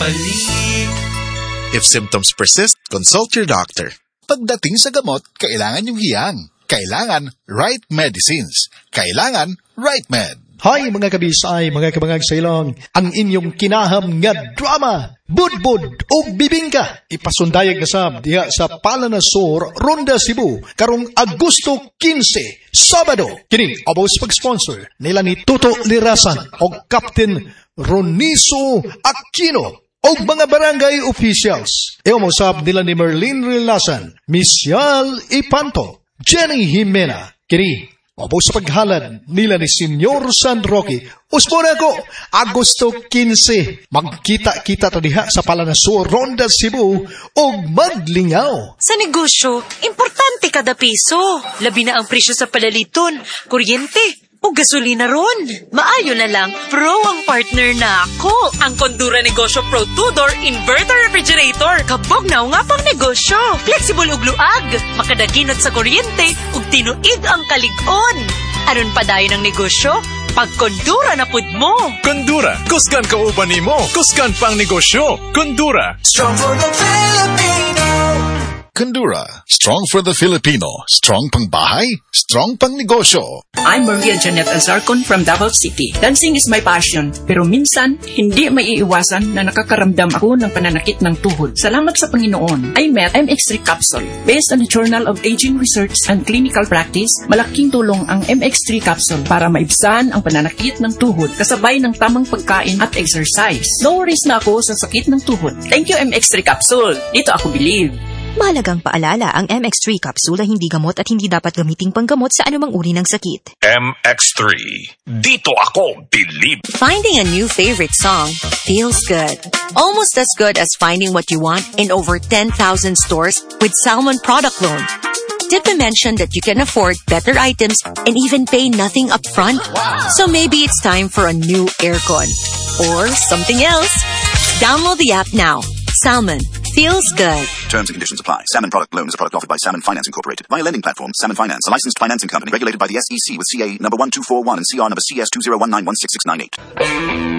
papalit. If symptoms persist, consult your doctor. Pagdating sa gamot, kailangan yung hiyang. Kailangan right medicines. Kailangan right med. Hay mga kabisay, mga kabangag sa ilong, ang inyong kinaham nga drama, Budbud o Bibingka. Ipasundayag na sab diha sa Palanasor, Ronda, Cebu, karong Agosto 15, Sabado. Kini abos pag-sponsor nila ni Tuto Lirasan o Captain Roniso Aquino o mga barangay officials. Iumusab nila ni Merlin Relasan, Misyal Ipanto, Jenny Jimena. Kini obo sa paghalad nila ni Senyor San Roque. Usbona ko, Agosto 15. Magkita-kita tadiha sa Palanasor, Ronda, Cebu o maglingaw. Sa negosyo, importante kada piso. Labi na ang presyo sa palaliton, kuryente o gasolina ron. Maayo na lang, Pro ang partner na ako. Ang Condura Negosyo Pro 2-door Inverter Refrigerator. Kabog na nga pang negosyo. Flexible ug luag. Makadaginot sa kuryente ug tinuig ang kalig-on. Aron pa dayon ang negosyo, pag Condura na pud mo. Condura, kusgan ka uban nimo, kusgan pang negosyo. Condura. Strong for the Filipino. Condura, strong for the Filipino. Strong pang bahay, strong pang negosyo. I'm Maria Janet Azarcon from Davao City. Dancing is my passion, pero minsan, hindi maiiwasan na nakakaramdam ako ng pananakit ng tuhod. Salamat sa Panginoon, I met MX3 Capsule. Based on the Journal of Aging Research and Clinical Practice, malaking tulong ang MX3 Capsule para maibsan ang pananakit ng tuhod kasabay ng tamang pagkain at exercise. No worries na ako sa sakit ng tuhod. Thank you MX3 Capsule. Dito ako believe. Mahalagang paalala, ang MX3 capsule ay hindi gamot at hindi dapat gamiting panggamot sa anumang uri ng sakit. MX3. Dito ako believe. Finding a new favorite song feels good. Almost as good as finding what you want in over 10,000 stores with Salmon Product Loan. Did we mention that you can afford better items and even pay nothing up front? Wow. So maybe it's time for a new aircon. Or something else. Download the app now. Salmon. Feels good. Terms and conditions apply. Salmon Product Loan is a product offered by Salmon Finance Incorporated. Via lending platform, Salmon Finance, a licensed financing company regulated by the SEC with CA number 1241 and CR number CS 20191668.